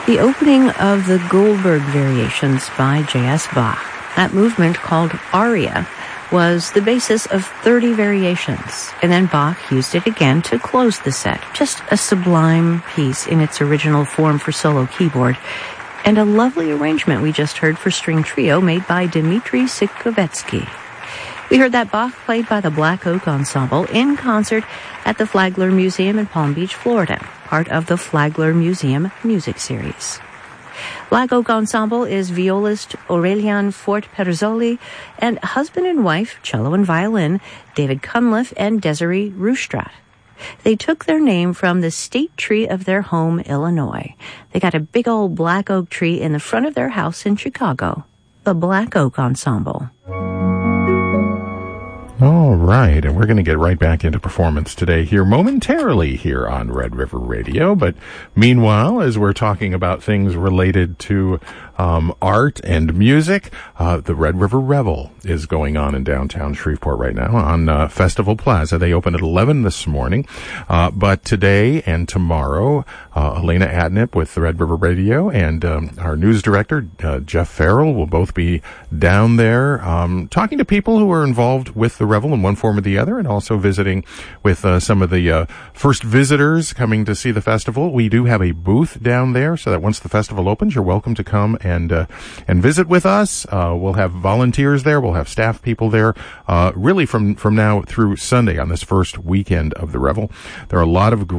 The opening of the Goldberg Variations by J.S. Bach, that movement called aria, was the basis of 30 variations, and then Bach used it again to close the set. Just a sublime piece in its original form for solo keyboard, and a lovely arrangement we just heard for string trio made by Dmitri Sikovetsky. We heard that Bach played by the Black Oak Ensemble in concert at the Flagler Museum in Palm Beach, Florida, part of the Flagler Museum Music Series. Black Oak Ensemble is violist Aurelian Fort Perzoli and husband and wife, cello and violin, David Cunliffe and Desiree Roostrat. They took their name from the state tree of their home, Illinois. They got a big old black oak tree in the front of their house in Chicago. The Black Oak Ensemble. All right, and we're going to get right back into performance today here momentarily here on Red River Radio. But meanwhile, as we're talking about things related to art and music, the Red River Revel is going on in downtown Shreveport right now on Festival Plaza. They opened at 11 this morning, but today and tomorrow, Elena Adnip with the Red River Radio and our news director, Jeff Farrell, will both be down there talking to people who are involved with the Revel in one form or the other, and also visiting with some of the first visitors coming to see the festival. We do have a booth down there, so that once the festival opens, you're welcome to come and visit with us. We'll have volunteers there. We'll have staff people there, really from now through Sunday on this first weekend of the Revel. There are a lot of